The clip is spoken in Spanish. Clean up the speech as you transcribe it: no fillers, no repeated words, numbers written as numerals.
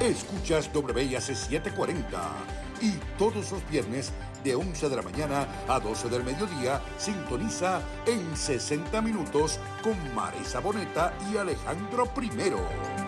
Escuchas WIAC 740 y todos los viernes de 11 de la mañana a 12 del mediodía sintoniza en 60 minutos con Marisa Boneta y Alejandro Primero.